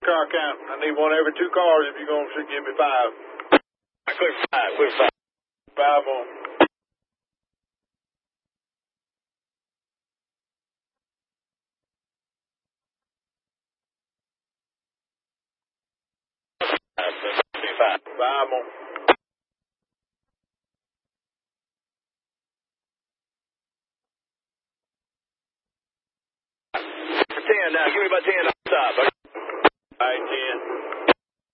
car count. I need one every 2 cars if you're going to give me 5. Clear 5, clear 5. 5 more. Five. 5 more. 10 now. Give me about 10 on the side, buddy.